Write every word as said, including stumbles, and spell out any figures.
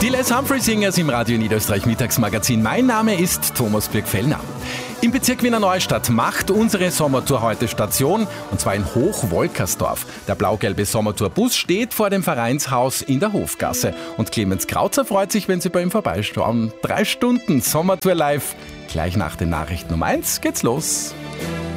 Die Les Humphrey Singers im Radio Niederösterreich Mittagsmagazin. Mein Name ist Thomas Birk-Fellner. Im Bezirk Wiener Neustadt macht unsere Sommertour heute Station, und zwar in Hochwolkersdorf. Der blau-gelbe Sommertourbus steht vor dem Vereinshaus in der Hofgasse. Und Clemens Krauzer freut sich, wenn Sie bei ihm vorbeischauen. Drei Stunden Sommertour live. Gleich nach den Nachrichten um eins geht's los.